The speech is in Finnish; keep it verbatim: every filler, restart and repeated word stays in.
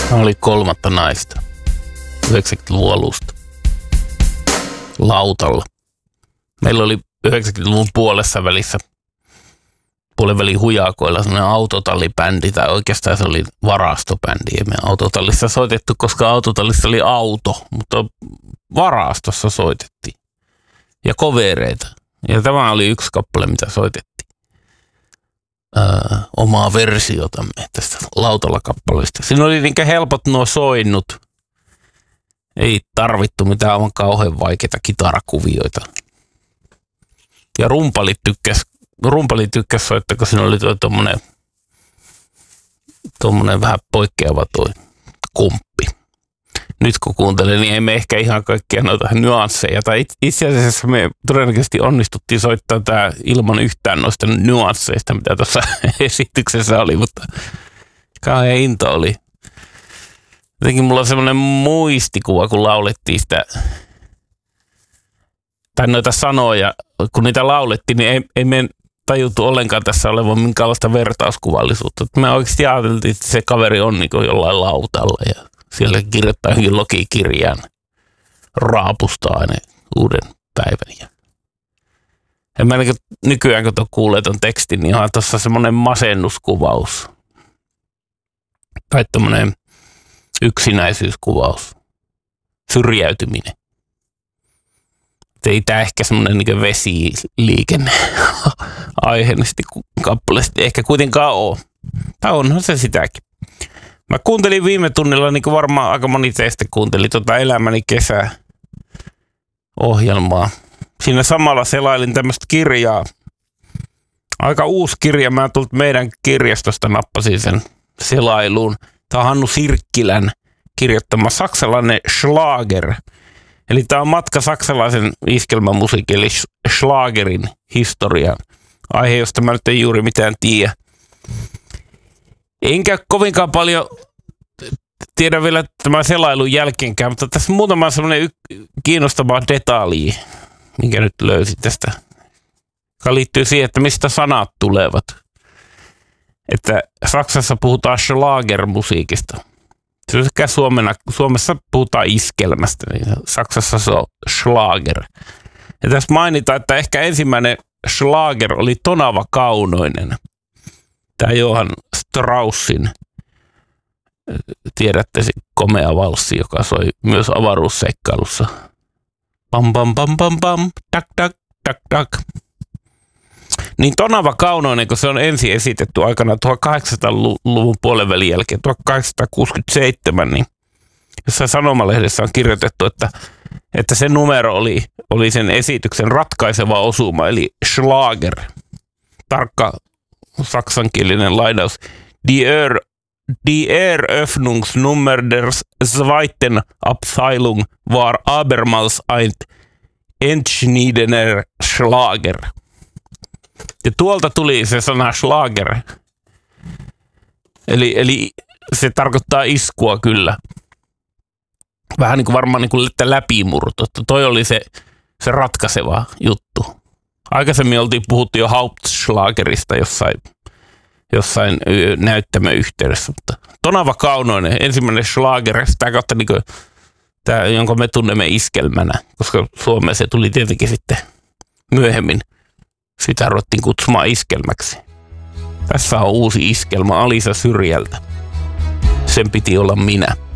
Mä olin kolmatta naista yhdeksänkymmentäluvun alusta lautalla. Meillä oli yhdeksänkymmentäluvun puolessa välissä, puolen välin hujakoilla sellainen autotallibändi, tai oikeastaan se oli varastobändi. Ei me autotallissa soitettu, koska autotallissa oli auto, mutta varastossa soitettiin. Ja kovereita. Ja tämä oli yksi kappale, mitä soitettiin. Öö, omaa versiotamme tästä lautalla kappaleesta. Siinä oli niinkä helpot nuo soinnut. Ei tarvittu mitään aivan kauhean vaikeita kitarakuvioita. Ja rumpali tykkäs, rumpali tykkäs soittaa, kun siinä oli tuommoinen tuommoinen vähän poikkeava toi komppi. Nyt kun kuuntelen, niin emme ehkä ihan kaikkia noita nyansseja. Tai itse asiassa me todennäköisesti onnistuttiin soittaa tämä ilman yhtään noista nyansseista, mitä tuossa esityksessä oli, mutta kauhean into oli. Jotenkin mulla on semmoinen muistikuva, kun laulettiin sitä, tai noita sanoja, kun niitä laulettiin, niin ei, ei me tajuttu ollenkaan tässä olevan minkäänlaista vertauskuvallisuutta. Me oikeasti ajateltiin, että se kaveri on niin kuin jollain lautalla ja siellä kirjoittaa johonkin logikirjaan, raapustaa aina uuden päivän. Ja, ja mä niin nykyään, kun kuulee ton tekstin, niin on tuossa semmoinen masennuskuvaus. Tai tommoinen yksinäisyyskuvaus. Syrjäytyminen. Ei tää ehkä semmoinen niin vesiliikenne aiheellisesti kappaleesti ehkä kuitenkaan ole. Tai onhan se sitäkin. Mä kuuntelin viime tunnilla, niin kuin varmaan aika moni teistä kuunteli, tota Elämäni kesä-ohjelmaa. Siinä samalla selailin tämmöistä kirjaa. Aika uusi kirja. Mä tullut meidän kirjastosta, nappasin sen selailuun. Tämä on Hannu Sirkkilän kirjoittama saksalainen Schlager. Eli tämä on matka saksalaisen iskelmämusiikin, eli Schlagerin historiaan. Aihe, josta mä nyt en juuri mitään tiedä. Enkä kovinkaan paljon tiedä vielä tämän selailun jälkeenkään, mutta tässä muutama sellainen y- kiinnostava detalji, minkä nyt löysin tästä, joka liittyy siihen, että mistä sanat tulevat. Että Saksassa puhutaan Schlagermusiikista. Se on sekä Suomena, Suomessa puhutaan iskelmästä, niin Saksassa se on Schlager. Ja tässä mainitaan, että ehkä ensimmäinen Schlager oli Tonava Kaunoinen. Tämä Johann Straussin, tiedätte se komea valssi, joka soi myös avaruusseikkailussa. Pam pam pam pam pam, tak tak tak tak. Niin Tonava Kaunoinen, kun se on ensin esitetty aikana tuhatkahdeksansataaluvun puolen välin jälkeen, tuhatkahdeksansataakuusikymmentäseitsemän, niin jossain sanomalehdessä on kirjoitettu, että, että se numero oli, oli sen esityksen ratkaiseva osuma, eli Schlager. Tarkka saksankielinen lainaus. Die, er, die Eröffnungsnummer der zweiten Abteilung war abermals ein entschiedener Schlager. Ja tuolta tuli se sana Schlager. Eli, eli se tarkoittaa iskua kyllä. Vähän niin kuin varmaan niin kuin läpimurto. Toi oli se, se ratkaiseva juttu. Aikaisemmin oltiin puhuttu jo Hauptschlagerista jossain, jossain näyttämöyhteydessä. Mutta Tonava Kaunoinen, ensimmäinen Schlager, sitä kautta niin kuin, tämä, jonka me tunnemme iskelmänä, koska Suomeen se tuli tietenkin sitten myöhemmin. Sitä ruvettiin kutsumaan iskelmäksi. Tässä on uusi iskelma Alisa Syrjältä. Sen piti olla minä.